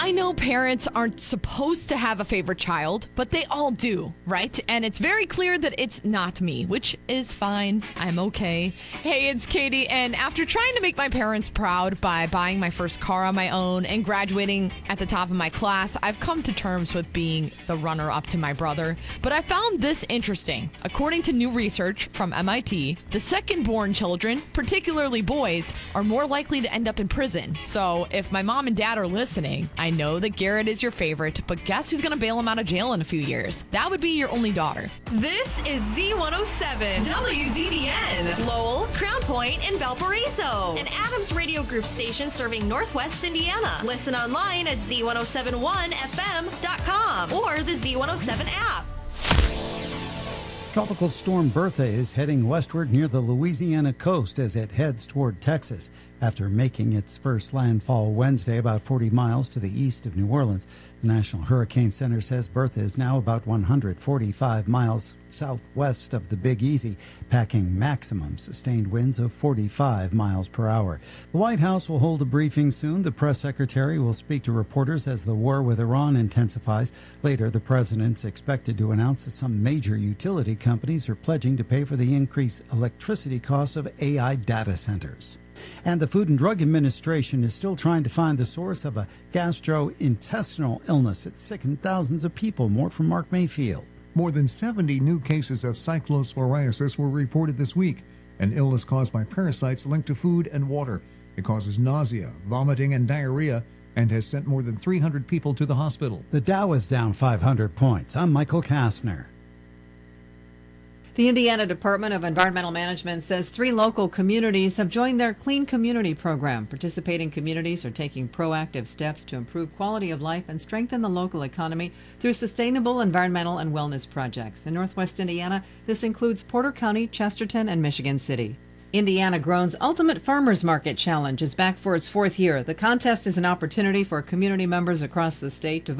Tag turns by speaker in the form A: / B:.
A: I know parents aren't supposed to have a favorite child, but they all do, right? And it's very clear that it's not me, which is fine. I'm okay. Hey, it's Katie, and after trying to make my parents proud by buying my first car on my own and graduating at the top of my class, I've come to terms with being the runner-up to my brother. But I found this interesting. According to new research from MIT, the second-born children, particularly boys, are more likely to end up in prison. So if my mom and dad are listening, I know that Garrett is your favorite, but guess who's going to bail him out of jail in a few years? That would be your only daughter.
B: This is Z107 WZDN, Lowell, Crown Point, and Valparaiso, an Adams Radio Group station serving Northwest Indiana. Listen online at Z1071FM.com or the Z107 app.
C: Tropical storm Bertha is heading westward near the Louisiana coast as it heads toward Texas. After making its first landfall Wednesday about 40 miles to the east of New Orleans, the National Hurricane Center says Bertha is now about 145 miles southwest of the Big Easy, packing maximum sustained winds of 45 miles per hour. The White House will hold a briefing soon. The press secretary will speak to reporters as the war with Iran intensifies. Later, the president's expected to announce that some major utility companies are pledging to pay for the increased electricity costs of AI data centers. And the Food and Drug Administration is still trying to find the source of a gastrointestinal illness that sickened thousands of people. More from Mark Mayfield.
D: More than 70 new cases of cyclosporiasis were reported this week, an illness caused by parasites linked to food and water. It causes nausea, vomiting, and diarrhea, and has sent more than 300 people to the hospital.
C: The Dow is down 500 points. I'm Michael Kastner.
E: The Indiana Department of Environmental Management says 3 local communities have joined their Clean Community program. Participating communities are taking proactive steps to improve quality of life and strengthen the local economy through sustainable environmental and wellness projects. In Northwest Indiana, this includes Porter County, Chesterton, and Michigan City. Indiana Grown's Ultimate Farmers Market Challenge is back for its 4th year. The contest is an opportunity for community members across the state to